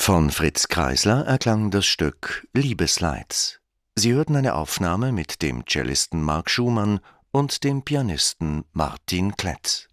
Von Fritz Kreisler erklang das Stück »Liebesleids«. Sie hörten eine Aufnahme mit dem Cellisten Marc Schumann und dem Pianisten Martin Kletz.